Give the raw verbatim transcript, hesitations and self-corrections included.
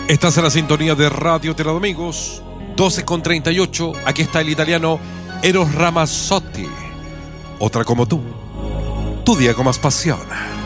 Estás en la sintonía de Radio Teradomingos, doce con treinta y ocho. Aquí está el italiano Eros Ramazzotti. Otra como tú. Tu día con más pasión.